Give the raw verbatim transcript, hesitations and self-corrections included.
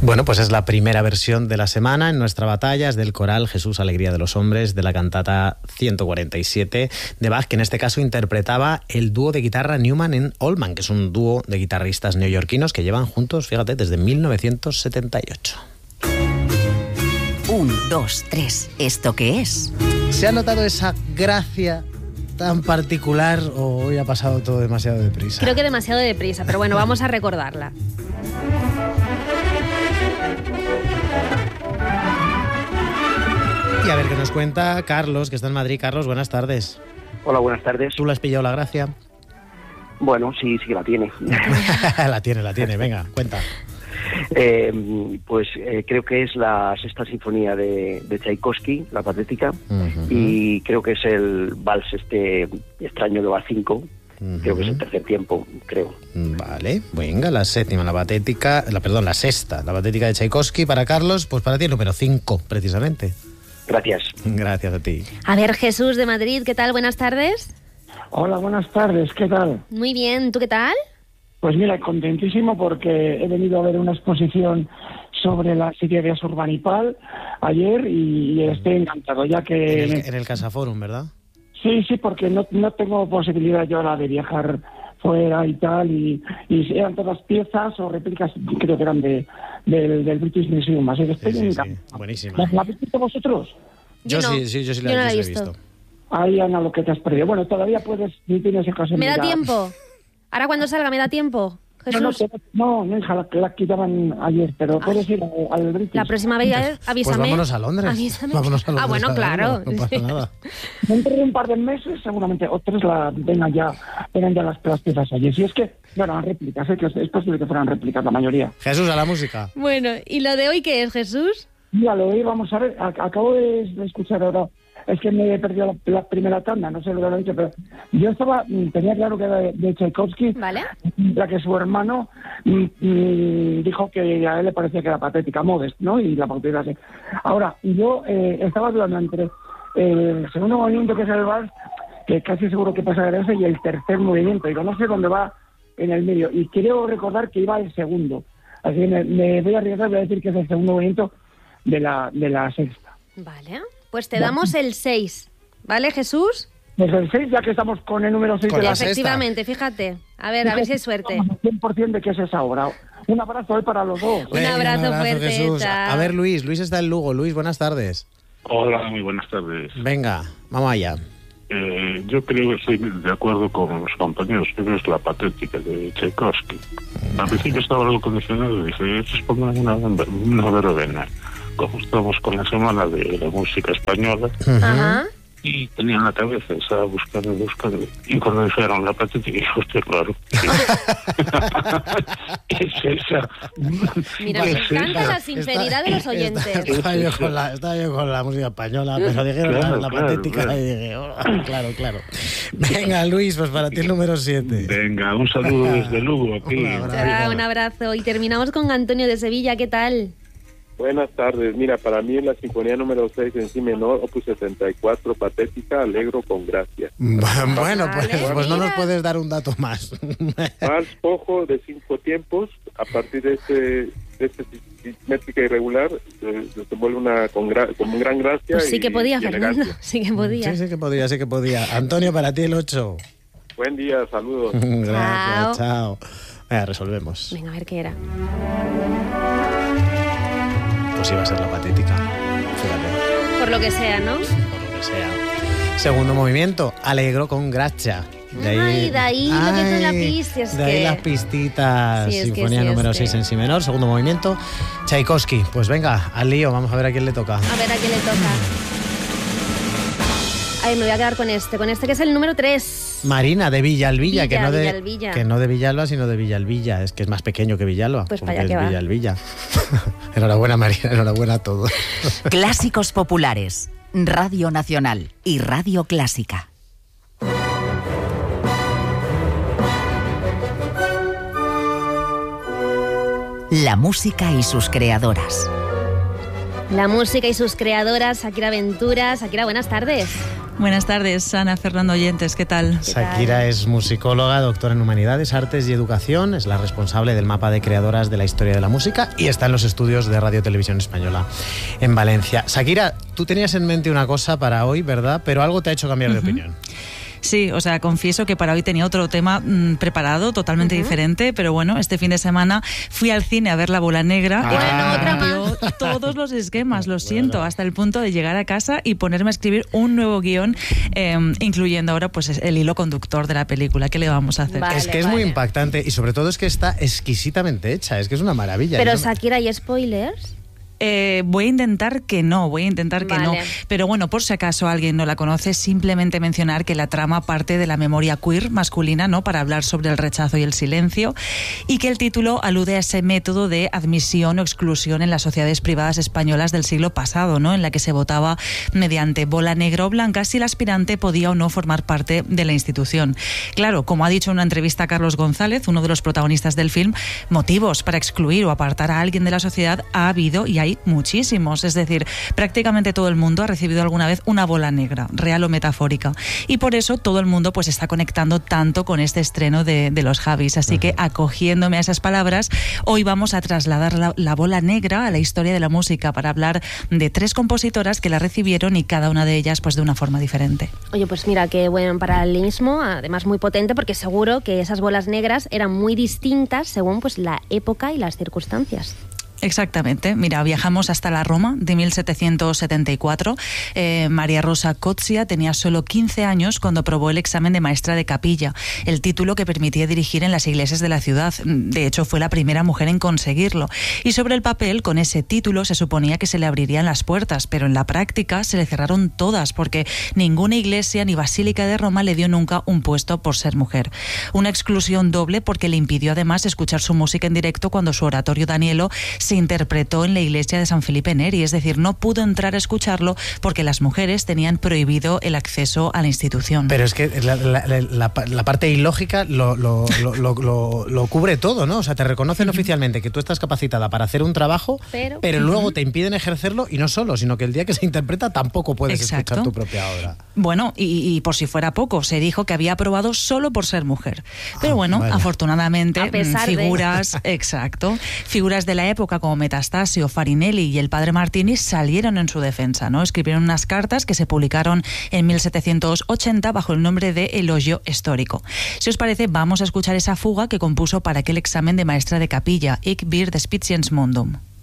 Bueno, pues es la primera versión de la semana en nuestra batalla, es del coral Jesús, Alegría de los Hombres, de la cantata ciento cuarenta y siete de Bach, que en este caso interpretaba el dúo de guitarra Newman and Oldham, que es un dúo de guitarristas neoyorquinos que llevan juntos, fíjate, desde mil novecientos setenta y ocho. Un, dos, tres. ¿Esto qué es? ¿Se ha notado esa gracia tan particular o hoy ha pasado todo demasiado deprisa? Creo que demasiado deprisa, pero bueno, vamos a recordarla. Y a ver qué nos cuenta Carlos, que está en Madrid. Carlos, buenas tardes. Hola, buenas tardes. ¿Tú le has pillado la gracia? Bueno, sí, sí que la tiene. la tiene, la tiene. Venga, cuenta. Eh, pues eh, creo que es la sexta sinfonía de, de Tchaikovsky, la Patética, uh-huh. y creo que es el vals este extraño de Bach cinco, uh-huh. creo que es el tercer tiempo, creo. Vale, venga, la séptima, la Patética, la perdón, la sexta, la Patética de Tchaikovsky para Carlos, pues para ti el número cinco, precisamente. Gracias. Gracias a ti. A ver, Jesús de Madrid, ¿qué tal? Buenas tardes. Hola, buenas tardes, ¿qué tal? Muy bien, ¿tú qué tal? Pues mira, contentísimo porque he venido a ver una exposición sobre la Siria de Asurbanipal ayer y, y estoy encantado, ya que... En el, en el Casaforum, ¿verdad? Sí, sí, porque no, no tengo posibilidad yo ahora de viajar fuera y tal, y, y eran todas piezas o réplicas, creo que eran de, del, del British Museum, así que estoy sí, sí, encantado. Sí. Buenísima. ¿La, ¿La habéis visto vosotros? Yo, yo no. sí, sí, yo sí la, yo no la he visto. visto. Ay, Ana, lo que te has perdido. Bueno, todavía puedes, si tienes ocasión. ¿Me da mirar. tiempo? Ahora cuando salga, ¿me da tiempo? Jesús. No, no, no, hija, la, la quitaban ayer, pero puedes ir al, al British. La próxima vez avísame. Pues vámonos a Londres. Avísame. Vámonos a Londres. Ah, bueno, claro. No, no pasa nada. Dentro de un par de meses, seguramente, o tres, la, vengan ya, vengan ya las, las piezas allí. Si es que, bueno, eran réplicas, ¿eh? Que es posible que fueran réplicas la mayoría. Jesús, a la música. Bueno, ¿y lo de hoy qué es, Jesús? Mira, lo de hoy, vamos a ver, acabo de, de escuchar ahora. Es que me he perdido la, la primera tanda, no sé lo que lo he dicho, pero yo estaba, tenía claro que era de, de Tchaikovsky, ¿vale? La que su hermano mm, mm, dijo que a él le parecía que era patética, Modest, ¿no? Y la patética así. Ahora, yo eh, estaba dudando entre eh, el segundo movimiento, que es el vals, que casi seguro que pasa ese, y el tercer movimiento. Digo, no sé dónde va en el medio. Y quiero recordar que iba el segundo. Así que me, me voy a arriesgar, voy a decir que es el segundo movimiento de la, de la sexta. Vale. Pues te damos el seis, ¿vale, Jesús? Pues el seis, ya que estamos con el número seis con de la Efectivamente, sexta. Fíjate. A ver, a ver si hay suerte. cien por ciento de que es esa obra. Un abrazo hoy para los dos. Un abrazo, un abrazo fuerte. Jesús. A ver, Luis, Luis está en Lugo. Luis, buenas tardes. Hola, muy buenas tardes. Venga, vamos allá. Eh, yo creo que estoy de acuerdo con los compañeros. Creo que es la Patética de Tchaikovsky. Al principio estaba algo condicionado y dije, estos pongan una, una verbena. Como estamos con la semana de la música española, Ajá. y tenía en la cabeza, estaba buscando, buscando, y cuando dijeron la Patética, dije, hostia, claro. Sí. ¿Qué es esa? Mira, me encanta esa sinceridad de los oyentes. Está, estaba, yo con la, estaba yo con la música española, pero dijeron claro, la, la claro, Patética claro. y dije, oh, claro, claro. Venga, Luis, pues para ti el número siete. Venga, un saludo desde Lugo, aquí. Un abrazo. Ah, un abrazo. Y terminamos con Antonio de Sevilla, ¿qué tal? Buenas tardes. Mira, para mí es la sinfonía número seis en si menor, opus setenta y cuatro, Patética, Alegro con gracia. Bueno, pues, Vale, pues no mira. nos puedes dar un dato más. Vals Pojo de cinco tiempos, a partir de este, de este métrica irregular, se desenvuelve una con, gra, con gran gracia. Pues sí que y, podía, y Fernando. elegancia. Sí que podía. Sí, sí que podía, sí que podía. Antonio, para ti el ocho. Buen día, saludos. Gracias, chao. Venga, resolvemos. Venga, a ver qué era. Pues iba a ser la Patética, fíjate, Por lo que sea, ¿no? por lo que sea. Segundo movimiento, Alegro con gracia. De ahí, Ay, de ahí lo que es la ay, pista, es de ahí que- las pistitas. Sí, es que Sinfonía sí, es número que- seis en si menor, segundo movimiento, Tchaikovsky. Pues venga, al lío, vamos a ver a quién le toca. A ver a quién le toca. Ay, me voy a quedar con este, con este que es el número tres. Marina, de Villalvilla, Villa, que, no de, Villalvilla. que no de Villalba, sino de Villalvilla. Es que es más pequeño que Villalba. Pues porque para allá es que va. Villalvilla. Enhorabuena, Marina, enhorabuena a todos. Clásicos populares. Radio Nacional y Radio Clásica. La música y sus creadoras. La música y sus creadoras, Shakira Ventura. Shakira, buenas tardes. Buenas tardes, Ana, Fernando, oyentes, ¿qué tal? ¿Qué Shakira tal? es musicóloga, doctora en Humanidades, Artes y Educación, es la responsable del mapa de creadoras de la historia de la música y está en los estudios de Radio Televisión Española en Valencia. Shakira, tú tenías en mente una cosa para hoy, ¿verdad? Pero algo te ha hecho cambiar de uh-huh. opinión. Sí, o sea, confieso que para hoy tenía otro tema mmm, preparado, totalmente uh-huh. diferente, pero bueno, este fin de semana fui al cine a ver La Bola Negra ah. y bueno, cambió todos los esquemas, lo bueno. siento, hasta el punto de llegar a casa y ponerme a escribir un nuevo guión, eh, incluyendo ahora pues el hilo conductor de la película. ¿Qué le vamos a hacer? Vale, es que es vale. muy impactante y sobre todo es que está exquisitamente hecha, es que es una maravilla. Pero ¿no? Shakira, ¿hay spoilers? Eh, voy a intentar que no, voy a intentar que vale. no. Pero bueno, por si acaso alguien no la conoce, simplemente mencionar que la trama parte de la memoria queer masculina, ¿no? Para hablar sobre el rechazo y el silencio, y que el título alude a ese método de admisión o exclusión en las sociedades privadas españolas del siglo pasado, ¿no? En la que se votaba mediante bola negra o blanca si el aspirante podía o no formar parte de la institución. Claro, como ha dicho en una entrevista a Carlos González, uno de los protagonistas del film, motivos para excluir o apartar a alguien de la sociedad ha habido y hay Hay muchísimos, es decir, prácticamente todo el mundo ha recibido alguna vez una bola negra, real o metafórica, y por eso todo el mundo pues está conectando tanto con este estreno de, de los Javis, así uh-huh. que acogiéndome a esas palabras, hoy vamos a trasladar la, la bola negra a la historia de la música para hablar de tres compositoras que la recibieron y cada una de ellas pues de una forma diferente. Oye, pues mira, qué buen paralelismo, además muy potente, porque seguro que esas bolas negras eran muy distintas según pues la época y las circunstancias. Exactamente. Mira, viajamos hasta la Roma de mil setecientos setenta y cuatro. Eh, María Rosa Cotzia tenía solo quince años cuando aprobó el examen de maestra de capilla, el título que permitía dirigir en las iglesias de la ciudad. De hecho, fue la primera mujer en conseguirlo. Y sobre el papel, con ese título se suponía que se le abrirían las puertas, pero en la práctica se le cerraron todas, porque ninguna iglesia ni basílica de Roma le dio nunca un puesto por ser mujer. Una exclusión doble porque le impidió además escuchar su música en directo cuando su oratorio Danielo se interpretó en la iglesia de San Felipe Neri, es decir, no pudo entrar a escucharlo porque las mujeres tenían prohibido el acceso a la institución. Pero es que la, la, la, la parte ilógica lo, lo, lo, lo, lo, lo cubre todo, ¿no? O sea, te reconocen uh-huh. oficialmente que tú estás capacitada para hacer un trabajo, pero, pero uh-huh. luego te impiden ejercerlo, y no solo, sino que el día que se interpreta tampoco puedes Exacto. escuchar tu propia obra. Bueno, y, y por si fuera poco, se dijo que había aprobado solo por ser mujer. Pero ah, bueno, vaya. afortunadamente, figuras, de... exacto, figuras de la época como Metastasio, Farinelli y el padre Martini salieron en su defensa, ¿no? Escribieron unas cartas que se publicaron en mil setecientos ochenta bajo el nombre de Elogio Histórico. Si os parece, vamos a escuchar esa fuga que compuso para aquel examen de maestra de capilla, Ich bir des Spitiens Mundum.